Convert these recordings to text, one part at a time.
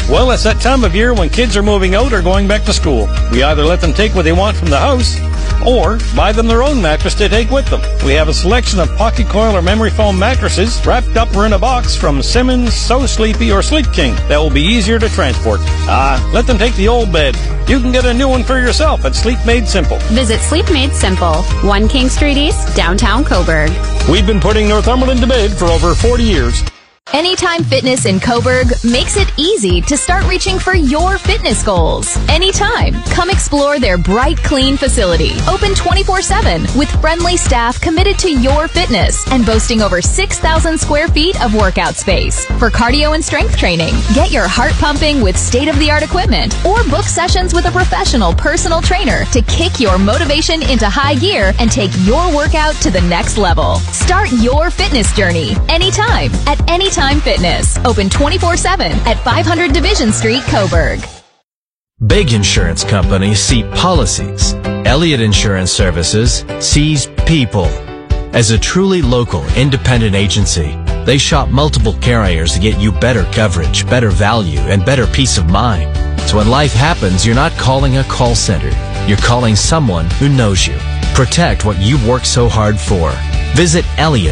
Well, it's that time of year when kids are moving out or going back to school. We either let them take what they want from the house or buy them their own mattress to take with them. We have a selection of pocket coil or memory foam mattresses wrapped up or in a box from Simmons, So Sleepy, or Sleep King that will be easier to transport. Let them take the old bed. You can get a new one for yourself at Sleep Made Simple. Visit Sleep Made Simple, 1 King Street East, downtown Coburg. We've been putting Northumberland to bed for over 40 years. Anytime Fitness in Coburg makes it easy to start reaching for your fitness goals. Anytime. Come explore their bright, clean facility. Open 24/7 with friendly staff committed to your fitness and boasting over 6,000 square feet of workout space. For cardio and strength training, get your heart pumping with state-of-the-art equipment or book sessions with a professional personal trainer to kick your motivation into high gear and take your workout to the next level. Start your fitness journey anytime at Anytime Fitness. Open 24/7 at 500 Division Street, Coburg. Big insurance companies see policies. Elliott Insurance Services sees people. As a truly local, independent agency, they shop multiple carriers to get you better coverage, better value, and better peace of mind. So when life happens, you're not calling a call center. You're calling someone who knows you. Protect what you work so hard for. Visit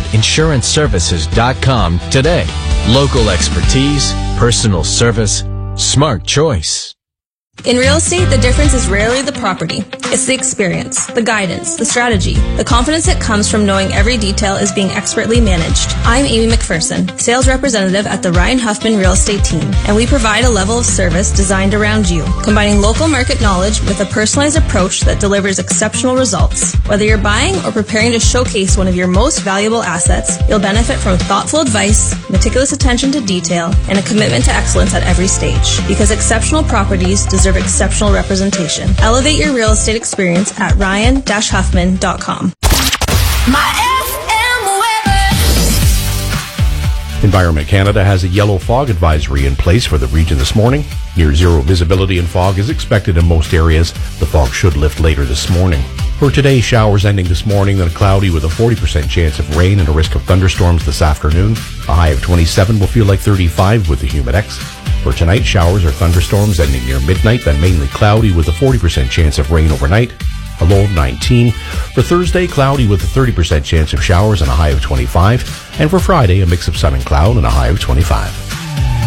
ElliottInsuranceServices.com today. Local expertise, personal service, smart choice. In real estate, the difference is rarely the property. It's the experience, the guidance, the strategy, the confidence that comes from knowing every detail is being expertly managed. I'm Amy McPherson, sales representative at the Ryan Huffman Real Estate Team, and we provide a level of service designed around you, combining local market knowledge with a personalized approach that delivers exceptional results. Whether you're buying or preparing to showcase one of your most valuable assets, you'll benefit from thoughtful advice, meticulous attention to detail, and a commitment to excellence at every stage. Because exceptional properties deserve exceptional representation. Elevate your real estate experience at ryan-huffman.com. Environment Canada has a yellow fog advisory in place for the region this morning. Near zero visibility and fog is expected in most areas. The fog should lift later this morning. For today, showers ending this morning, then cloudy with a 40% chance of rain and a risk of thunderstorms this afternoon. A high of 27 will feel like 35 with the Humidex. For tonight, showers or thunderstorms ending near midnight, then mainly cloudy with a 40% chance of rain overnight. A low of 19. For Thursday, cloudy with a 30% chance of showers and a high of 25. And for Friday, a mix of sun and cloud and a high of 25.